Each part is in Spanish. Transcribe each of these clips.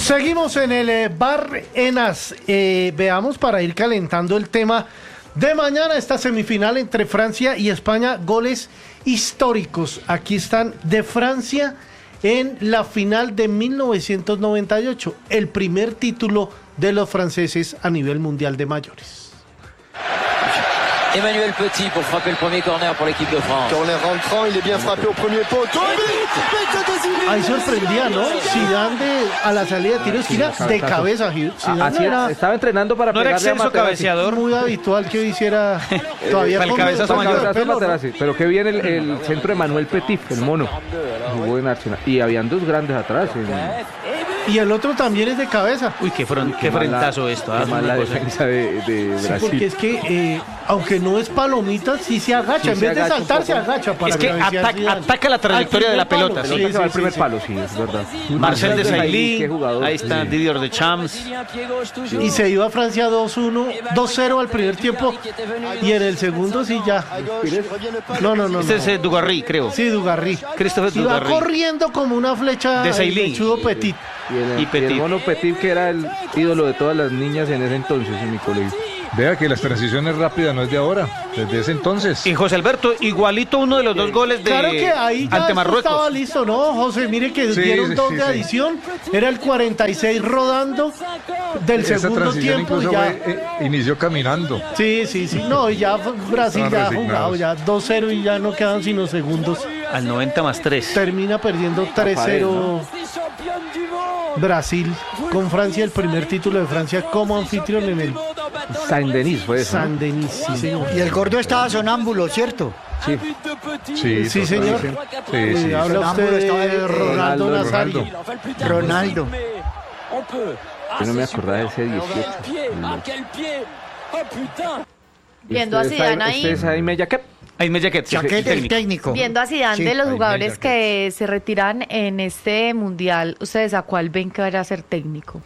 Seguimos en el Bar Enas. Veamos para ir calentando el tema de mañana, esta semifinal entre Francia y España, goles históricos. Aquí están de Francia en la final de 1998, el primer título de los franceses a nivel mundial de mayores. Emmanuel Petit pour frapper le premier corner pour l'équipe de France. Corner rentrant, il est bien frappé au premier poteau. Ahí sorprendía, ¿no? Zidane a la salida de tiro de esquina de cabeza. Estaba entrenando para no era excelso cabeceador. Muy habitual que hiciera todavía el cabezazo mayor. Pero qué bien el centro de Manuel Petit, el mono. Jugó en Arsenal. Y habían dos grandes atrás. Y el otro también es de cabeza. Uy, qué frentazo esto. Qué mala defensa de Brasil. Sí, porque es que, aunque no es palomita, sí se agacha. Sí, en vez de saltar, se agacha. Para es que ataca la trayectoria de la pelota. Sí, sí, al primer palo, sí, es verdad. Marcel Desailly, ahí está Didier Deschamps. Y se iba a Francia 2-1, 2-0 al primer tiempo. Y en el segundo sí ya. No. Este es Dugarry, creo. Sí, Dugarry. Christophe Dugarry. Iba corriendo como una flecha Desailly. Chudo Petit. Y el mono Petit, que era el ídolo de todas las niñas en ese entonces en mi colegio. Vea que las transiciones rápidas no es de ahora, desde ese entonces. Y José Alberto, igualito uno de los dos goles de claro que ahí ya ante Marruecos. Estaba listo, ¿no, José? Mire que dieron dos de adición. Era el 46 rodando del segundo tiempo. Ya inició caminando. Sí. No, y ya Brasil ya ha jugado, ya 2-0 y ya no quedan sino segundos. Al 90 más 3. Termina perdiendo 3-0 Brasil con Francia, el primer título de Francia como anfitrión en el Saint-Denis fue eso. Saint-Denis, sí, señor. Y el gordo estaba sonámbulo, ¿cierto? Sí, señor. Sí. Habla usted de Ronaldo Nazario. Ronaldo. Yo no me acordaba de ese 18. Viendo a Zidane ahí. Este es Aimé Jacquet. Aimé Jacquet, el técnico. Viendo a Zidane de los jugadores que se retiran en este mundial, ¿ustedes a cuál ven que vaya a ser técnico?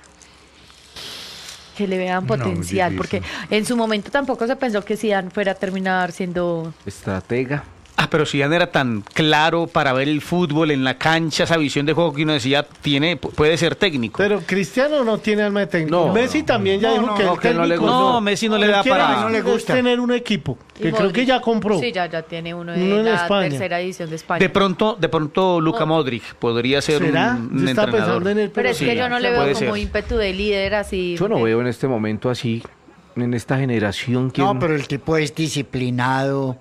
Que le vean potencial, porque en su momento tampoco se pensó que Zidane fuera a terminar siendo estratega. Pero Zidane era tan claro para ver el fútbol en la cancha, esa visión de juego que uno decía, puede ser técnico. Pero Cristiano no tiene alma de técnico. No, Messi también ya dijo que el técnico no, Messi no le da para... No le gusta tener un equipo, que creo que ya compró. Sí, ya tiene uno de la tercera edición de España. De pronto Luka Modric podría ser un entrenador. Pero es que yo no le veo como ímpetu de líder así. Yo no veo en este momento así, en esta generación. No, pero el tipo es disciplinado.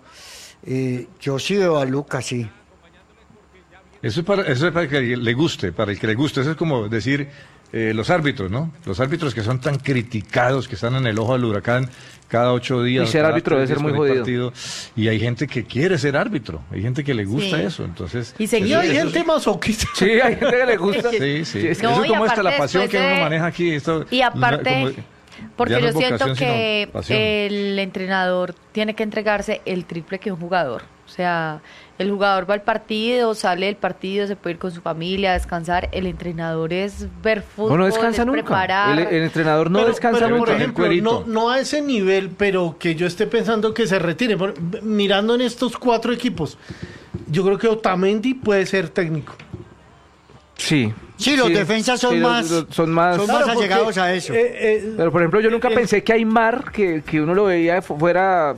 Yo sí veo a Lucas, sí. Eso es para que le guste, para el que le guste. Eso es como decir los árbitros, ¿no? Los árbitros que son tan criticados, que están en el ojo del huracán cada 8 días. Y ser árbitro debe ser muy jodido. Partido, y hay gente que quiere ser árbitro, hay gente que le gusta eso. Entonces, y hay gente masoquista. Sí, hay gente que le gusta. Sí. Eso es como la pasión que uno maneja aquí. Y aparte... Porque yo siento que el entrenador tiene que entregarse el triple que un jugador. O sea, el jugador va al partido, sale del partido, se puede ir con su familia, descansar. El entrenador es ver fútbol, no descansa nunca. Preparar. El entrenador no descansa nunca. Por ejemplo, no a ese nivel, pero que yo esté pensando que se retire. Mirando en estos 4 equipos, yo creo que Otamendi puede ser técnico. Sí, los defensas son más allegados a eso. Pero por ejemplo, yo nunca pensé que Aymar, que uno lo veía fuera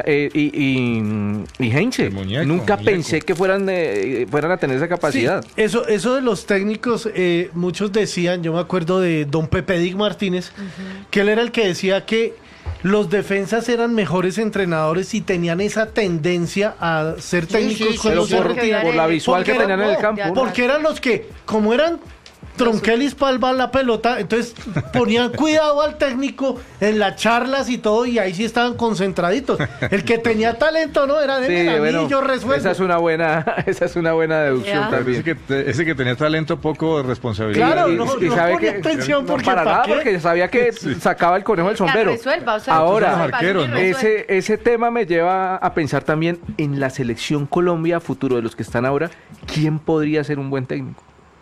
y Heinze. Nunca pensé que fueran a tener esa capacidad. Sí, eso de los técnicos, muchos decían, yo me acuerdo de don Pepe Dick Martínez, que él era el que decía que los defensas eran mejores entrenadores y tenían esa tendencia a ser técnicos pero por la visual que tenían en el campo. Porque eran los que, como eran tronquelis palva la pelota, entonces ponían cuidado al técnico en las charlas y todo, y ahí sí estaban concentraditos. El que tenía talento, ¿no, era de yo resuelvo. Esa es una buena deducción también. Ese que tenía talento, poco responsabilidad. Claro, y sabe que atención porque sabía que sacaba el conejo del sombrero. Ahora, ese tema me lleva a pensar también en la selección Colombia futuro de los que están ahora. ¿Quién podría ser un buen técnico?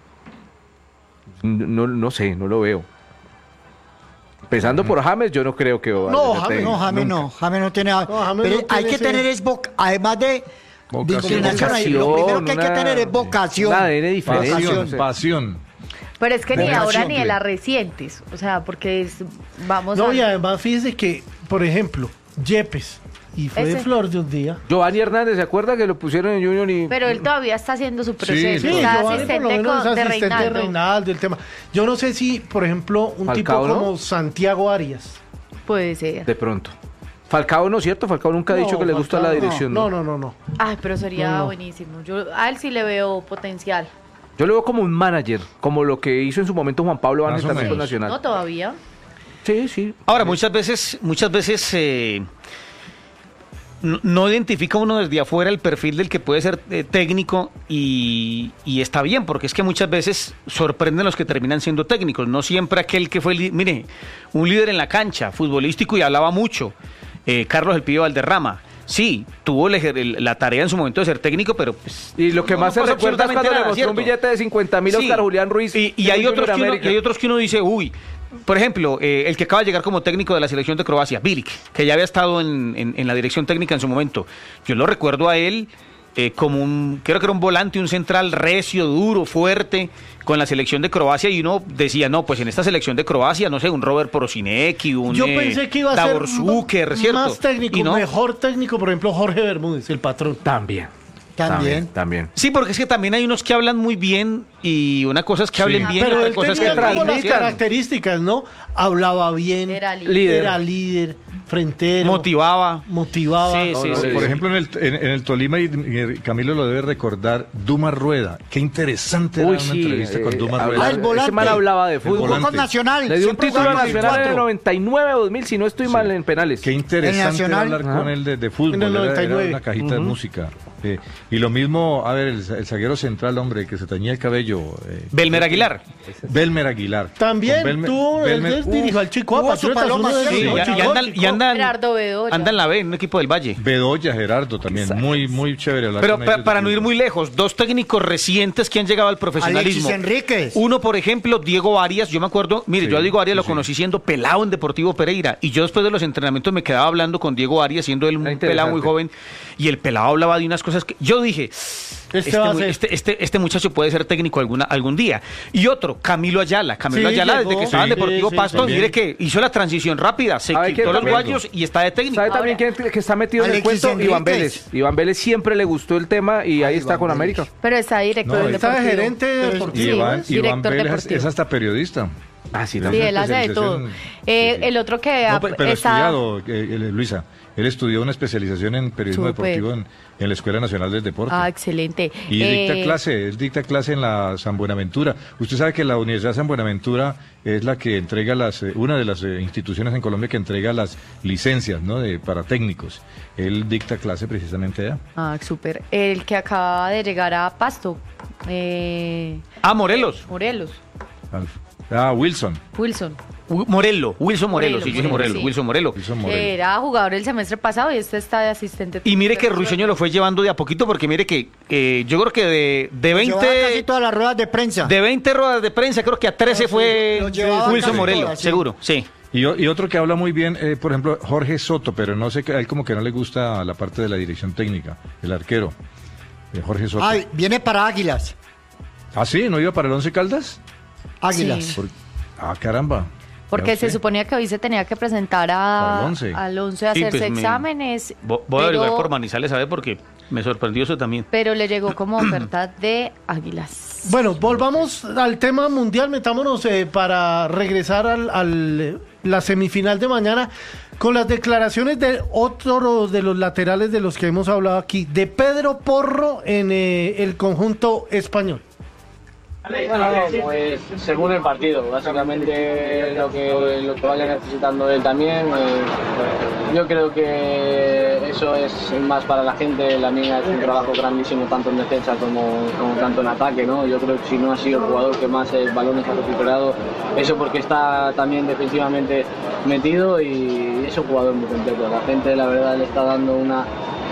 No sé, no lo veo. Empezando por James, yo no creo que vaya a ser técnico. James no tiene. Pero hay que tener además de inclinación, lo primero que hay que tener es vocación. Pasión. Pero es que ni ahora ni de las recientes, o sea, porque No, y además fíjese que, por ejemplo, Yepes, y fue de flor de un día. Giovanni Hernández, ¿se acuerda que lo pusieron en Junior? Pero él todavía está haciendo su proceso. Sí, está asistente de Reinaldo, el tema. Yo no sé si, por ejemplo, un Falcao, tipo como Santiago Arias. Puede ser. De pronto. Falcao no, ¿cierto? Falcao nunca ha dicho que le gusta la dirección. No. Ay, pero sería buenísimo. Yo a él sí le veo potencial. Yo lo veo como un manager, como lo que hizo en su momento Juan Pablo Vanes también con Nacional. No, todavía. Sí. Ahora, muchas veces no identifica uno desde afuera el perfil del que puede ser técnico y está bien, porque es que muchas veces sorprenden los que terminan siendo técnicos, no siempre aquel que fue, mire, un líder en la cancha, futbolístico y hablaba mucho, Carlos El Pío Valderrama. Sí, tuvo la tarea en su momento de ser técnico, pero pues, y lo que más se recuerda es cuando le mostró un billete de 50.000 a Oscar Julián Ruiz. Y hay otros que uno dice, uy, por ejemplo, el que acaba de llegar como técnico de la selección de Croacia, Bilic, que ya había estado en la dirección técnica en su momento. Yo lo recuerdo a él como creo que era un volante, un central recio, duro, fuerte, con la selección de Croacia, y uno decía, no, pues en esta selección de Croacia, no sé, un Robert Porosinecki, yo pensé que iba a Davor ser Zucker, ¿cierto? Más técnico, mejor técnico, por ejemplo, Jorge Bermúdez, el patrón. También. Sí, porque es que también hay unos que hablan muy bien y una cosa es que hablen bien, pero otra él cosa es que tenía como las transmitan. características, ¿no? Hablaba bien, era líder, frentero, motivaba. Sí. Por ejemplo, en el Tolima, y Camilo lo debe recordar, Duma Rueda. Qué interesante era una entrevista con Duma Rueda. El volante. Ese man hablaba de fútbol. Con Nacional. Le dio un título a Nacional en el 99 o 2000, si no estoy mal, en penales. Qué interesante hablar con él de fútbol. En el 99. Era una cajita de música. Y lo mismo, a ver, el zaguero central, hombre, que se teñía el cabello. Belmer Aguilar. Belmer Aguilar. También dirigió al Chico y anda en la B, en un equipo del Valle. Bedoya, Gerardo, también. Muy chévere hablar Pero con ellos. para no ir muy lejos, dos técnicos recientes que han llegado al profesionalismo. Alexis Enríquez. Uno, por ejemplo, Diego Arias. Yo me acuerdo, yo a Diego Arias lo conocí siendo pelado en Deportivo Pereira. Y yo después de los entrenamientos me quedaba hablando con Diego Arias, siendo él un pelado muy joven. Y el pelado hablaba de unas cosas que yo dije, este muchacho puede ser técnico algún día. Y otro, Camilo Ayala. Desde que estaba en Deportivo Pasto, mire que hizo la transición rápida, se quitó los guayos y está de técnico. ¿Sabe también quién que está metido en el cuento? Iván Vélez. Iván Vélez siempre le gustó el tema y ahí está con América. Pero está director del Deportivo. Está gerente deportivo. Iván Vélez es hasta periodista. Sí, él hace de todo. El otro que pero estudiado, Luisa, él estudió una especialización en periodismo deportivo en la Escuela Nacional del Deporte. Excelente. Y dicta clase en la San Buenaventura. Usted sabe que la Universidad San Buenaventura es la que entrega una de las instituciones en Colombia que entrega las licencias, ¿no? para técnicos. Él dicta clase precisamente allá. Súper. El que acaba de llegar a Pasto. Morelos. Wilson Morelo, sí, yo dije Morelo, sí. Wilson Morelo. Era jugador el semestre pasado y está de asistente. Y mire que Ruiseño lo fue llevando de a poquito, porque mire que yo creo que de 20... casi todas las ruedas de prensa. De 20 ruedas de prensa, creo que a 13 fue Wilson Morelo, todas, seguro, sí. Y otro que habla muy bien, por ejemplo, Jorge Soto, pero no sé, a él como que no le gusta la parte de la dirección técnica, el arquero, Jorge Soto. Viene para Águilas. ¿Sí? ¿No iba para el Once Caldas? Águilas. Sí. Caramba. Porque se suponía que hoy se tenía que presentar al 11 a hacerse exámenes. Voy a averiguar por Manizales, ¿sabe? Porque me sorprendió eso también. Pero le llegó como oferta de Águilas. Bueno, volvamos al tema mundial, metámonos para regresar a la semifinal de mañana con las declaraciones de otro de los laterales de los que hemos hablado aquí, de Pedro Porro en el conjunto español. Bueno, pues según el partido, básicamente lo que vaya necesitando él también. Yo creo que eso es más para la gente. La mía es un trabajo grandísimo tanto en defensa como tanto en ataque, ¿no? Yo creo que si no ha sido el jugador que más balones ha recuperado, eso porque está también defensivamente metido y es un jugador muy completo. La gente, la verdad, le está dando una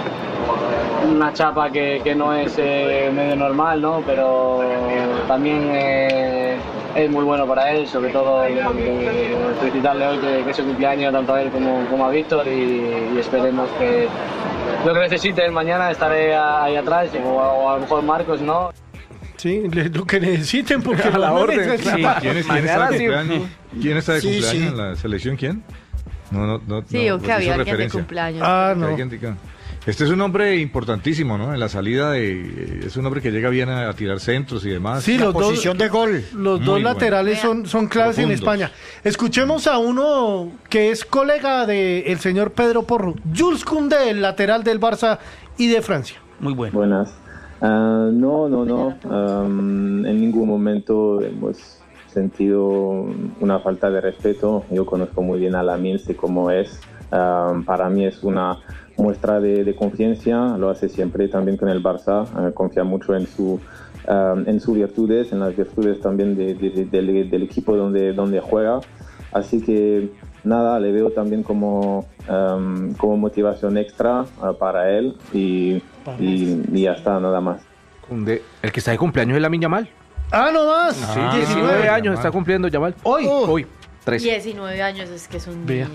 chapa que no es medio normal, ¿no? Pero también es muy bueno para él, sobre todo felicitarle hoy que es su cumpleaños tanto a él como a Víctor y esperemos que lo que necesite él mañana estaré ahí atrás o a lo mejor Marcos, ¿no? Sí, lo que necesiten, porque a la orden. Sí. ¿Quién está de cumpleaños? ¿Quién está de cumpleaños en la selección? ¿Quién? No. Sí, o que había alguien de cumpleaños. No. Este es un hombre importantísimo, ¿no? En la salida es un hombre que llega bien a tirar centros y demás. Sí, la posición de gol. Los dos laterales son claves en España. Escuchemos a uno que es colega del señor Pedro Porro, Jules Koundé, el lateral del Barça y de Francia. Muy bueno. Buenas. No. En ningún momento hemos sentido una falta de respeto. Yo conozco muy bien a Lamine, sé cómo es. Para mí es una muestra de confianza, lo hace siempre también con el Barça, confía mucho en sus virtudes, en las virtudes también del equipo donde juega, así que nada, le veo también como motivación extra para él y ya está, nada más. El que está de cumpleaños es Lamine Yamal. No más. Sí, 19 años está cumpliendo Yamal. Hoy 13. 19 años, es que es un niño.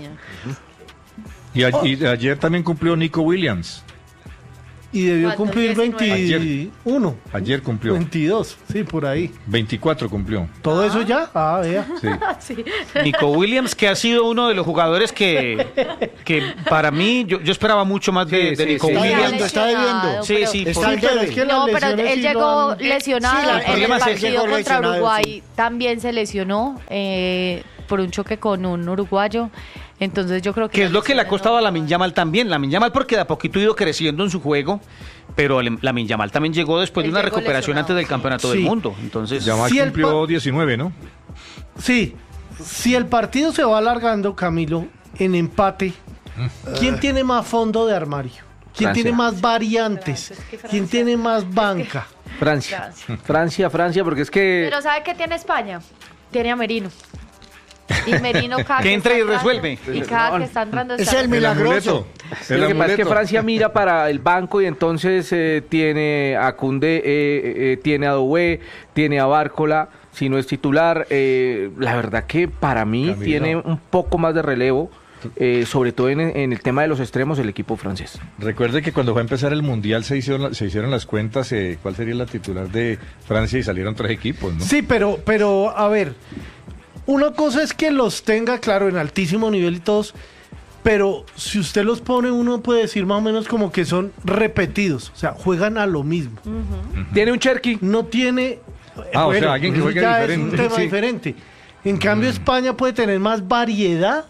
Y ayer también cumplió Nico Williams. Y debió cumplir 21. Ayer cumplió. 22, sí, por ahí. 24 cumplió. ¿Todo eso ya? Vea. Sí. Nico Williams, que ha sido uno de los jugadores que para mí, yo esperaba mucho más de Nico Williams. Está debiendo. Sí. Pero él llegó lesionado. En el partido contra Uruguay también se lesionó por un choque con un uruguayo. Entonces yo creo que es lo que le ha costado a Lamine Yamal también. Lamine Yamal porque de a poquito ha ido creciendo en su juego, pero Lamine Yamal también llegó después de una recuperación antes del campeonato del mundo. Entonces Yamal cumplió 19, ¿no? Sí. Si el partido se va alargando, Camilo, en empate, ¿quién tiene más fondo de armario? ¿Quién tiene más variantes? ¿Quién tiene más banca? Francia, porque es que... Pero ¿sabe qué tiene España? Tiene a Merino. Y Merino cada que entra y resuelve. Y cada que está entrando es el milagroso. Lo que pasa es que Francia mira para el banco y entonces tiene a Koundé, tiene a Doué, tiene a Bárcola, si no es titular. La verdad que para mí Camilo tiene un poco más de relevo, sobre todo en el tema de los extremos, el equipo francés. Recuerde que cuando fue a empezar el Mundial se hicieron las cuentas, cuál sería la titular de Francia y salieron 3 equipos, ¿no? Sí, pero a ver... Una cosa es que los tenga, claro, en altísimo nivel y todos, pero si usted los pone, uno puede decir más o menos como que son repetidos, o sea, juegan a lo mismo. Tiene un Cherky. No tiene... o sea, alguien que juega diferente. Es un tema diferente. En cambio, España puede tener más variedad.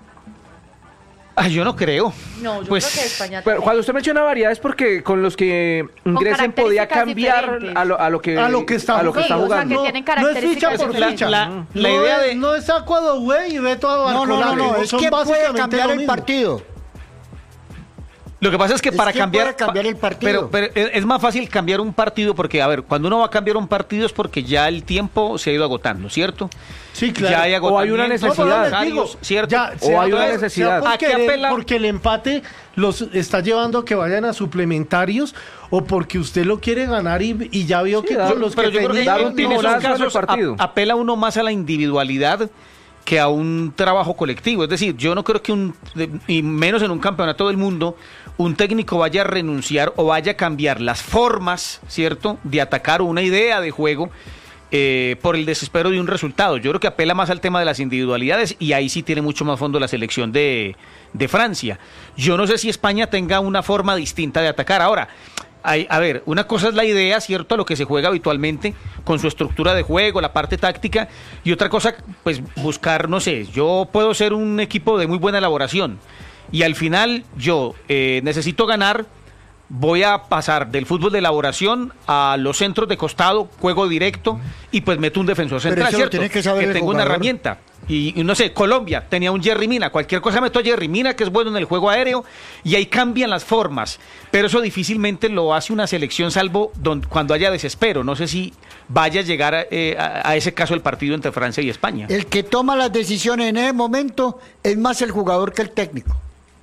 Yo no creo. No, yo creo que España... Pero cuando usted menciona variedad es porque con los que ingresen podía cambiar a lo que está jugando. O sea, que tienen características no es ficha por ficha. La idea de... No es Acuado, güey, y Beto a Barcolá. No, es que puede cambiar el partido. Lo que pasa es que para cambiar el partido. Pero es más fácil cambiar un partido porque, a ver, cuando uno va a cambiar un partido es porque ya el tiempo se ha ido agotando, ¿cierto? Sí, claro. Ya hay o hay una necesidad, ¿cierto? O hay una necesidad. Porque el empate los está llevando a que vayan a suplementarios o porque usted lo quiere ganar y ya vio que los pero que yo creo que en esos casos partido. Apela uno más a la individualidad que a un trabajo colectivo. Es decir, yo no creo que y menos en un campeonato del mundo, un técnico vaya a renunciar o vaya a cambiar las formas, ¿cierto?, de atacar una idea de juego por el desespero de un resultado. Yo creo que apela más al tema de las individualidades y ahí sí tiene mucho más fondo la selección de Francia. Yo no sé si España tenga una forma distinta de atacar. Ahora, a ver, una cosa es la idea, ¿cierto?, a lo que se juega habitualmente con su estructura de juego, la parte táctica, y otra cosa, pues buscar, no sé, yo puedo ser un equipo de muy buena elaboración y al final yo necesito ganar, voy a pasar del fútbol de elaboración a los centros de costado, juego directo y pues meto un defensor central, ¿cierto? Que tengo una herramienta. Y no sé, Colombia tenía un Jerry Mina, cualquier cosa meto a Jerry Mina, que es bueno en el juego aéreo, y ahí cambian las formas, pero eso difícilmente lo hace una selección, salvo cuando haya desespero. No sé si vaya a llegar a ese caso el partido entre Francia y España. El que toma las decisiones en ese momento es más el jugador que el técnico.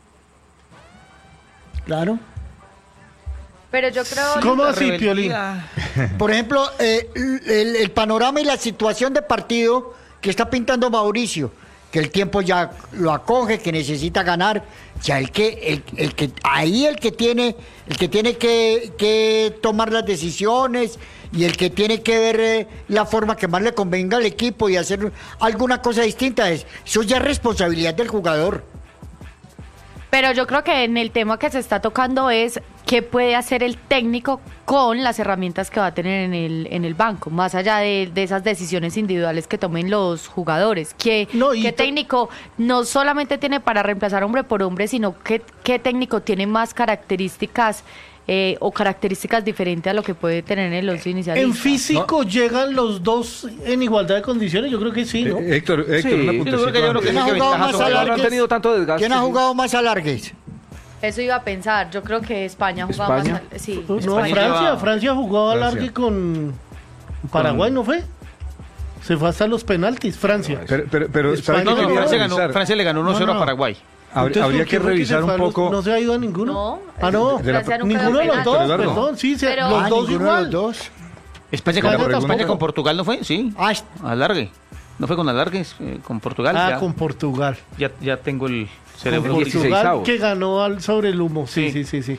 Claro. Pero yo creo... ¿Cómo así, Piolín? Por ejemplo, el panorama y la situación de partido que está pintando Mauricio que el tiempo ya lo acoge, que necesita ganar. Ya el que tiene que tomar las decisiones y el que tiene que ver la forma que más le convenga al equipo y hacer alguna cosa distinta, eso ya es responsabilidad del jugador. Pero yo creo que en el tema que se está tocando es qué puede hacer el técnico con las herramientas que va a tener en el banco, más allá de esas decisiones individuales que tomen los jugadores. ¿Qué técnico no solamente tiene para reemplazar hombre por hombre, sino qué técnico tiene más características o características diferentes a lo que puede tener en los inicialistas? ¿En físico llegan los dos en igualdad de condiciones? Yo creo que sí, ¿no? Héctor, sí. Una puntecita. ¿Quién ha jugado más alargues? No han tenido tanto desgaste. ¿Quién ha jugado más alargues? Eso iba a pensar. Yo creo que España ha jugado más. Sí. No, Francia jugó a alargue con Paraguay, ¿no fue? Se fue hasta los penaltis, Francia. Pero Francia le ganó 1-0 a Paraguay. Habría que revisar un poco. ¿No se ha ido a ninguno? No. No. Ninguno de los dos, perdón. Sí, los dos igual. España con Portugal, ¿no fue? Sí. Alargue. ¿No fue con alargues? Con Portugal. Con Portugal. Ya tengo el cerebro. Portugal que ganó sobre el humo. Sí.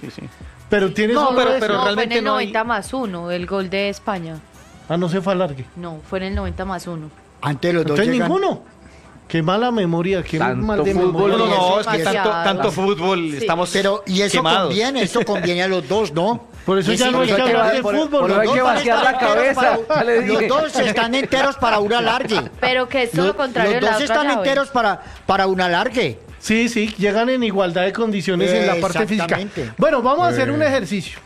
Pero tiene pero realmente fue en el 90 más 1 el gol de España. No se fue alargue. No, fue en el 90 más 1. Antes los dos llegan... ninguno. Qué mala memoria, qué mal de memoria. No, es que tanto fútbol, estamos pero y eso quemados. Eso conviene a los dos, ¿no? Por eso ya no hay que hablar de fútbol. No hay que vaciar la cabeza. Los dos están enteros para un alargue. Pero que es todo lo contrario de la otra. Los dos están enteros para un alargue. Sí, llegan en igualdad de condiciones en la parte física. Bueno, vamos a hacer un ejercicio.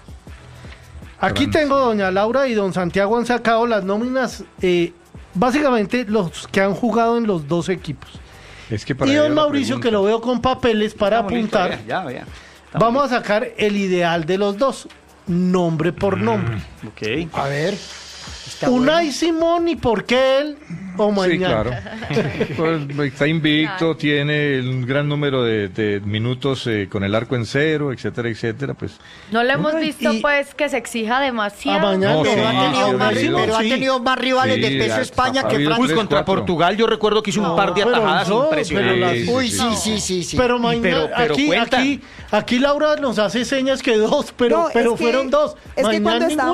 Aquí tengo doña Laura y don Santiago han sacado las nóminas, básicamente los que han jugado en los dos equipos. Y don Mauricio, que lo veo con papeles para apuntar. Vamos a sacar el ideal de los dos, nombre por nombre. Ok. A ver. Unai Simón, ¿y por qué él o mañana? Sí, claro. Pues, está invicto, tiene un gran número de minutos con el arco en cero, etcétera, etcétera. Pues no lo hemos visto, pues, que se exija demasiado. Pero ha tenido más rivales de peso España que Francia. Contra Portugal yo recuerdo que hizo un par de atajadas impresionantes. Sí. Pero mañana, aquí Laura nos hace señas que dos, pero fueron dos. Es que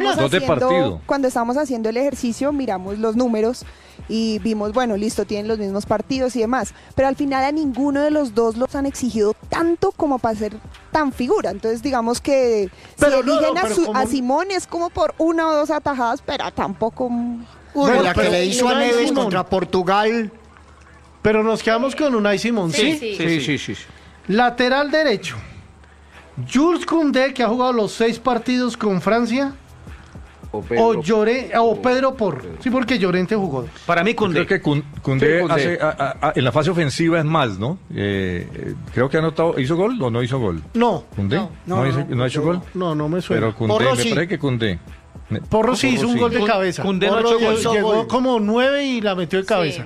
cuando estábamos haciendo el ejercicio, miramos los números y vimos, bueno, listo, tienen los mismos partidos y demás, pero al final a ninguno de los dos los han exigido tanto como para ser tan figura. Entonces digamos que a Simón es como por una o dos atajadas, pero tampoco... la que le hizo a Neves contra Portugal. Pero nos quedamos con Unai Simón, Sí. Lateral derecho, Jules Koundé, que ha jugado los 6 partidos con Francia. O Pedro Porro. Sí, porque Llorente jugó. Para mí, Koundé. Creo que Koundé hace, en la fase ofensiva es más, ¿no? Creo que ha anotado. ¿Hizo gol o no hizo gol? No. ¿Koundé? ¿No ha hecho gol? No me suena. Pero Koundé, me parece que Koundé. Porro sí hizo un gol de cabeza. Koundé no ha hecho gol. Llegó como 9 y la metió de cabeza.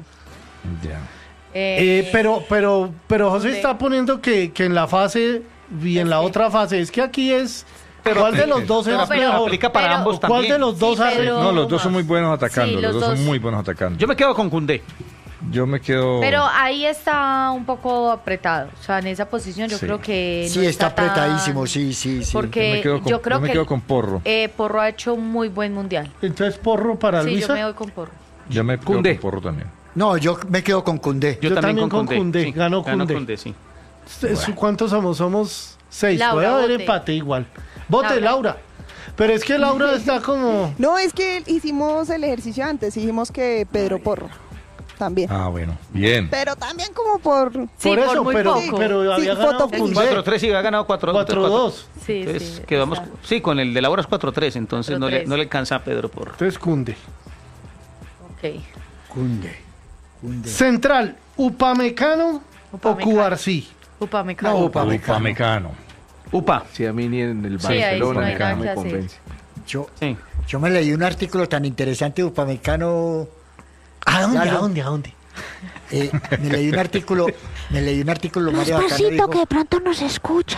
Ya. Pero José está poniendo que en la fase y en la otra fase, es que aquí es... ¿Cuál de los dos es mejor? Aplica para ambos también. ¿Cuál de los dos No, los dos son muy buenos atacando. Los dos son muy buenos atacando. Yo me quedo con Koundé. Pero ahí está un poco apretado. O sea, en esa posición yo creo que no está apretadísimo, sí. Porque yo creo me quedo con Porro. Porro ha hecho un muy buen mundial. Entonces, ¿Porro para Luisa? Sí, yo me voy con Porro. Yo me quedo con Porro también. No, yo me quedo con Koundé. Yo también con Koundé. Sí, ganó Koundé. Sí. ¿Cuántos somos? Somos 6. Puede haber empate igual. Vote, Laura. Pero es que Laura está como... No, es que hicimos el ejercicio antes, dijimos que Pedro Porro también. Bueno, bien. Pero también como por... Sí, por eso, pero había ganado 4-3 y había ganado 4-2. Sí, entonces, quedamos, con el de Laura es 4-3, entonces no le alcanza a Pedro Porro. Entonces Koundé. Ok. Koundé. Central, Upamecano o Cubarsí. Upamecano. Upa. Sí, a mí ni en el Barcelona me convence. Yo me leí un artículo tan interesante de Upamecano. ¿A dónde? Me leí un artículo Mario Bacano. Despacito, que de pronto nos escucha.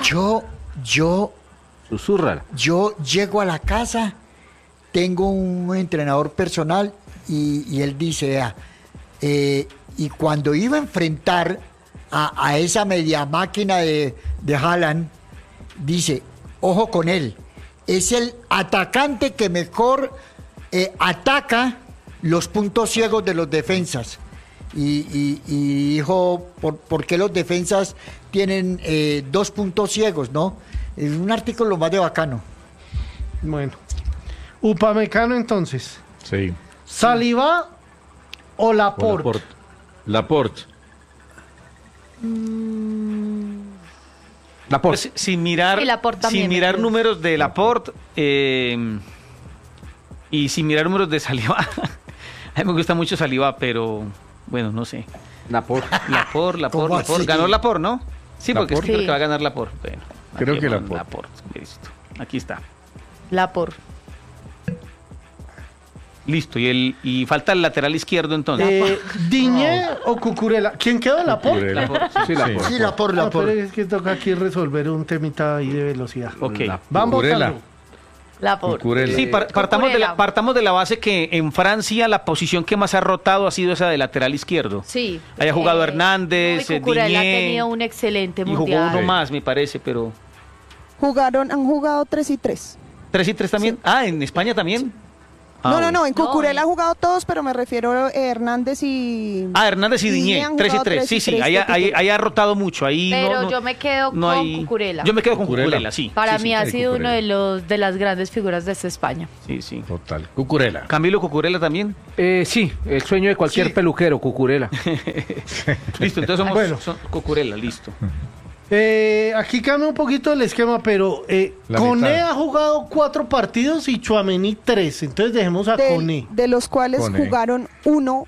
Susurra. Yo llego a la casa, tengo un entrenador personal y él dice, y cuando iba a enfrentar a esa media máquina de Haaland, dice, ojo con él, es el atacante que mejor ataca los puntos ciegos de los defensas. Y dijo, ¿por qué los defensas tienen 2 puntos ciegos, no? Es un artículo más de bacano. Bueno. Upamecano entonces. Sí. ¿Saliba o Laporte? Laporte. Pues, sin mirar, números de Laporte y sin mirar números de Saliba. A mí me gusta mucho Saliba, pero bueno, no sé. Laporte. Ganó Laporte, ¿no? Sí, porque Laporte. creo que va a ganar Laporte. Bueno, creo que Laporte. Listo. Aquí está. Laporte. Listo, y falta el lateral izquierdo entonces. ¿Diñé o Cucurella? ¿Quién quedó? ¿Laporte? Sí, Laporte. Sí, Laporte. Pero es que toca aquí resolver un temita ahí de velocidad. Ok. Vamos votando. Laporte. Sí, partamos de la base que en Francia la posición que más ha rotado ha sido esa de lateral izquierdo. Sí. Haya jugado Hernández, Cucurella ha Diñé, tenido un excelente mundial. y jugó uno más, me parece, pero... Han jugado 3 y 3. ¿3 y 3 también? Sí. ¿En España también? Sí. No, en Cucurella ha jugado todos, pero me refiero a Hernández y... Hernández y Diñé, 3 y 3, sí, ahí ha rotado mucho. Ahí pero yo me quedo con Cucurella. Yo me quedo con Cucurella, sí. Para mí ha sido uno de las grandes figuras de esta España. Sí. Total. Cucurella. ¿Camilo Cucurella también? Sí, el sueño de cualquier peluquero, Cucurella. Listo, entonces somos Cucurella, listo. Aquí cambia un poquito el esquema, pero Koné ha jugado 4 partidos y Tchouaméni 3. Entonces dejemos a Koné. De los cuales jugaron 1